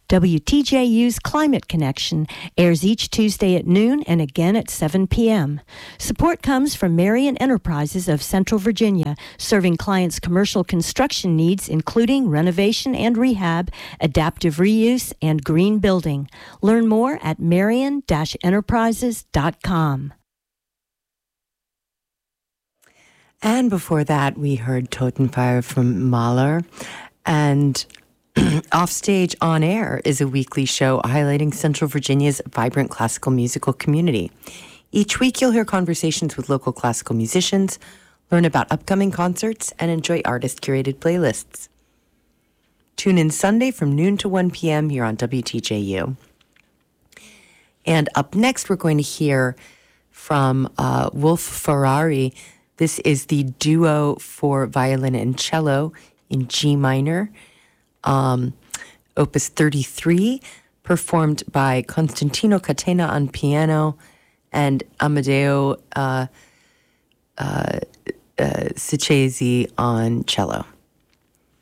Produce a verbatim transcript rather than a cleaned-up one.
W T J U's Climate Connection airs each Tuesday at noon and again at seven p.m. Support comes from Marion Enterprises of Central Virginia, serving clients' commercial construction needs, including renovation and rehab, adaptive reuse, and green building. Learn more at marion dash enterprises dot com. And before that, we heard Totenfire from Mahler. And Offstage On Air is a weekly show highlighting Central Virginia's vibrant classical musical community. Each week, you'll hear conversations with local classical musicians, learn about upcoming concerts, and enjoy artist-curated playlists. Tune in Sunday from noon to one p.m. here on W T J U. And up next, we're going to hear from uh, Wolf Ferrari. This is the duo for violin and cello in G minor, um, opus thirty-three, performed by Constantino Catena on piano and Amadeo uh, uh, uh, Sicchesi on cello.